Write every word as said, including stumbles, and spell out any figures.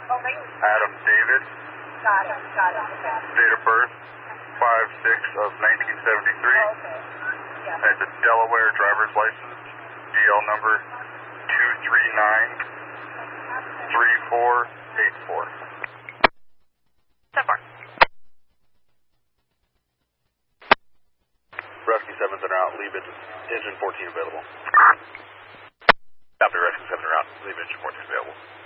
Adam David. Got it, got it. Okay. Date of birth, five six of nineteen seventy-three. Okay. Yeah. Has a Delaware driver's license, D L number two three nine three four eight four. So far. Rescue seven center out, leave engine, engine fourteen available. Copy, Rescue seven are out, leave engine fourteen available.